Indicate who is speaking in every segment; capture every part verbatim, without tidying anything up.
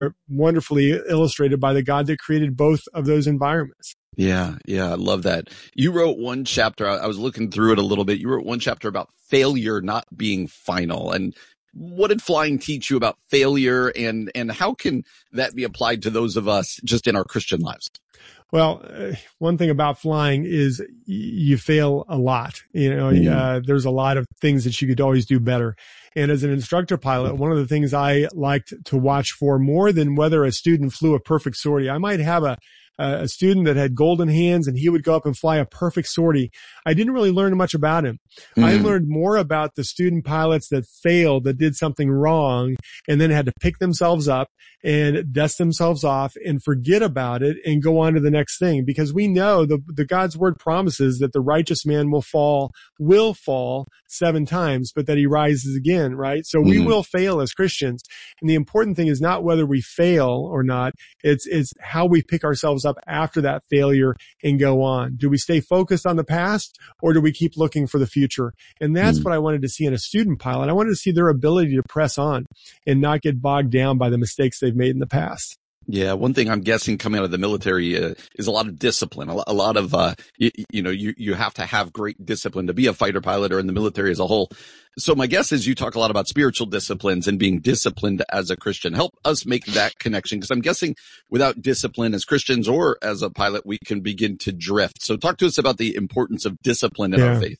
Speaker 1: wonderfully illustrated by the God that created both of those environments.
Speaker 2: Yeah, yeah, I love that. You wrote one chapter, I was looking through it a little bit. You wrote one chapter about failure not being final. And what did flying teach you about failure, and, and how can that be applied to those of us just in our Christian lives?
Speaker 1: Well, uh, one thing about flying is y- you fail a lot. You know,
Speaker 2: Mm.
Speaker 1: uh, there's a lot of things that you could always do better. And as an instructor pilot, one of the things I liked to watch for more than whether a student flew a perfect sortie, I might have a a student that had golden hands and he would go up and fly a perfect sortie. I didn't really learn much about him. Mm. I learned more about the student pilots that failed, that did something wrong, and then had to pick themselves up and dust themselves off and forget about it and go on to the next thing. Because we know the, the God's word promises that the righteous man will fall, will fall seven times, but that he rises again, right? So mm. we will fail as Christians. And the important thing is not whether we fail or not. It's, it's how we pick ourselves up after that failure and go on. Do we stay focused on the past, or do we keep looking for the future? And that's mm. what I wanted to see in a student pilot. I wanted to see their ability to press on and not get bogged down by the mistakes they've made in the past.
Speaker 2: Yeah, one thing I'm guessing coming out of the military uh, is a lot of discipline. A, a lot of, uh, you, you know, you, you have to have great discipline to be a fighter pilot or in the military as a whole. So my guess is you talk a lot about spiritual disciplines and being disciplined as a Christian. Help us make that connection, because I'm guessing without discipline as Christians or as a pilot, we can begin to drift. So talk to us about the importance of discipline in
Speaker 1: yeah.
Speaker 2: our faith.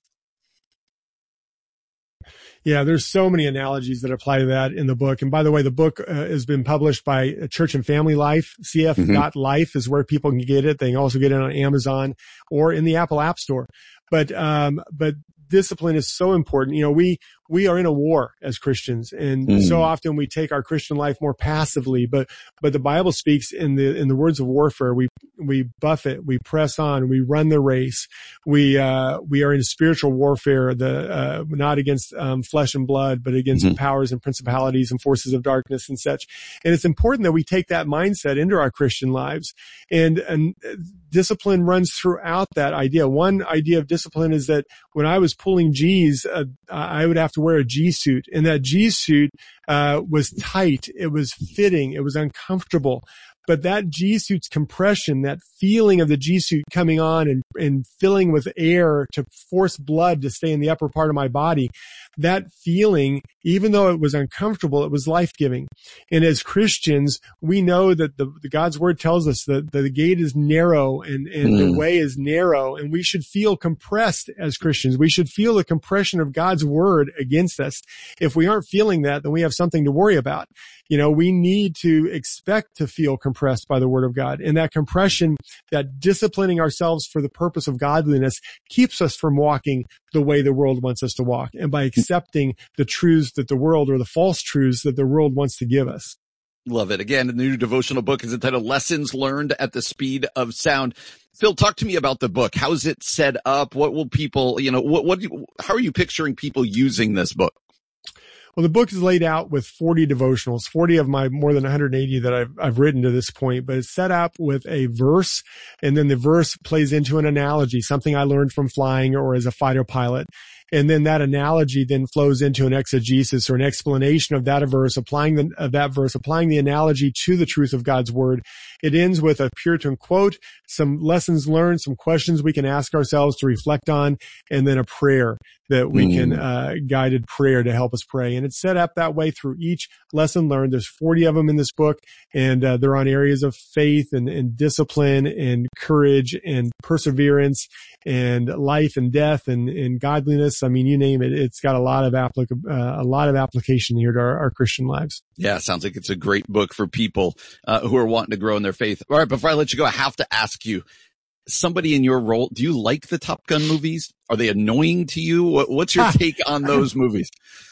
Speaker 1: Yeah, there's so many analogies that apply to that in the book. And by the way, the book uh, has been published by Church and Family Life. C F dot life mm-hmm. is where people can get it. They can also get it on Amazon or in the Apple App Store. But, um, but discipline is so important. You know, we, we are in a war as Christians, and mm. so often we take our Christian life more passively, but, but the Bible speaks in the, in the words of warfare. We, we buffet, we press on, we run the race. We, uh, we are in spiritual warfare, the, uh, not against, um, flesh and blood, but against mm-hmm. powers and principalities and forces of darkness and such. And it's important that we take that mindset into our Christian lives, and, and discipline runs throughout that idea. One idea of discipline is that when I was pulling G's, uh, I would have to wear a G suit, and that G suit, uh, was tight. It was fitting. It was uncomfortable. But that G suit's compression, that feeling of the G suit coming on and, and filling with air to force blood to stay in the upper part of my body, that feeling, even though it was uncomfortable, it was life-giving. And as Christians, we know that the, the God's word tells us that the, the gate is narrow and, and mm. the way is narrow, and we should feel compressed as Christians. We should feel the compression of God's word against us. If we aren't feeling that, then we have something to worry about. You know, we need to expect to feel compressed by the word of God. And that compression, that disciplining ourselves for the purpose of godliness, keeps us from walking the way the world wants us to walk, and by accepting the truths that the world, or the false truths that the world wants to give us.
Speaker 2: Love it. Again, the new devotional book is entitled Lessons Learned at the Speed of Sound. Phil, talk to me about the book. How is it set up? What will people, you know, what, what, how are you picturing people using this book?
Speaker 1: Well, the book is laid out with forty devotionals, forty of my more than one hundred eighty that I've, I've written to this point, but it's set up with a verse, and then the verse plays into an analogy, something I learned from flying or as a fighter pilot. And then that analogy then flows into an exegesis, or an explanation of that verse, applying the, of that verse, applying the analogy to the truth of God's word. It ends with a Puritan quote, some lessons learned, some questions we can ask ourselves to reflect on, and then a prayer that we mm. can, uh, guided prayer to help us pray. And it's set up that way through each lesson learned. There's forty of them in this book, and uh, they're on areas of faith and, and discipline and courage and perseverance and life and death and, and godliness. I mean, you name it. It's got a lot of applic- uh, a lot of application here to our, our Christian lives.
Speaker 2: Yeah, sounds like it's a great book for people uh, who are wanting to grow in their faith. All right, before I let you go, I have to ask you, somebody in your role, do you like the Top Gun movies? Are they annoying to you? What, what's your take on those movies?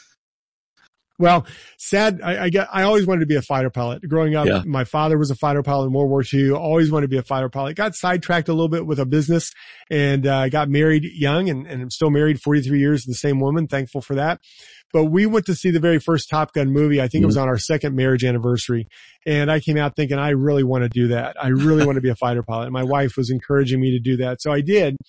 Speaker 1: Well, sad. I, I get, I always wanted to be a fighter pilot. Growing up, yeah. my father was a fighter pilot in World War Two. Always wanted to be a fighter pilot. Got sidetracked a little bit with a business, and uh, got married young, and, and I'm still married forty-three years to the same woman. Thankful for that. But we went to see the very first Top Gun movie. I think mm-hmm. it was on our second marriage anniversary. And I came out thinking, I really want to do that. I really want to be a fighter pilot. And my wife was encouraging me to do that. So I did.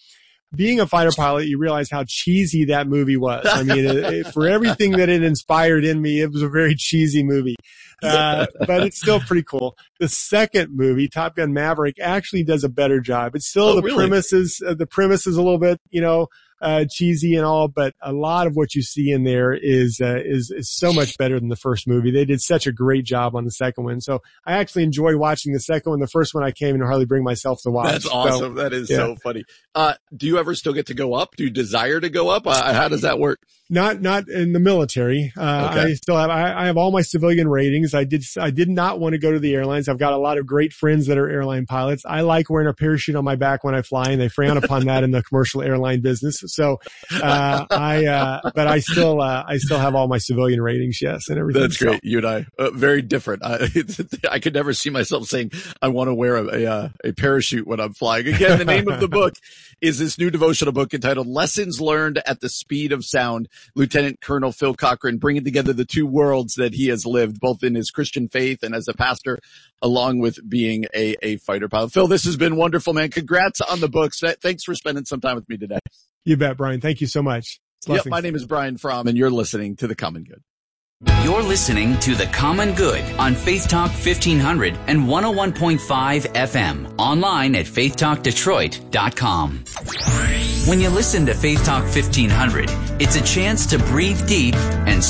Speaker 1: being a fighter pilot, you realize how cheesy that movie was. I mean, it, it, for everything that it inspired in me, it was a very cheesy movie. Uh, but it's still pretty cool. The second movie, Top Gun Maverick, actually does a better job. It's still
Speaker 2: oh,
Speaker 1: the
Speaker 2: really?
Speaker 1: premises, uh, the premise is a little bit, you know, uh, cheesy and all, but a lot of what you see in there is, uh, is, is so much better than the first movie. They did such a great job on the second one. So I actually enjoy watching the second one. The first one I can't even hardly bring myself to watch.
Speaker 2: That's awesome.
Speaker 1: So,
Speaker 2: that is
Speaker 1: yeah.
Speaker 2: so funny. Uh, do you ever still get to go up? Do you desire to go up? Uh, how does that work?
Speaker 1: Not, not in the military. Uh,
Speaker 2: Okay.
Speaker 1: I still have, I, I have all my civilian ratings. I did, I did not want to go to the airlines. I've got a lot of great friends that are airline pilots. I like wearing a parachute on my back when I fly, and they frown upon that in the commercial airline business. So, uh, I, uh, but I still, uh, I still have all my civilian ratings. Yes. And everything.
Speaker 2: That's great.
Speaker 1: So,
Speaker 2: You and I, uh, very different. I, I could never see myself saying I want to wear a, a, uh, a parachute when I'm flying. Again, the name of the book is this new devotional book entitled Lessons Learned at the Speed of Sound. Lieutenant Colonel Phil Cochran bringing together the two worlds that he has lived, both in his Christian faith and as a pastor, along with being a, a fighter pilot. Phil, this has been wonderful, man. Congrats on the books. Thanks for spending some time with me today.
Speaker 1: You bet, Brian. Thank you so much.
Speaker 2: Yep, my name is Brian Fromm, and you're listening to The Common Good.
Speaker 3: You're listening to The Common Good on Faith Talk fifteen hundred and one oh one point five F M. Online at faith talk detroit dot com. When you listen to Faith Talk fifteen hundred, it's a chance to breathe deep and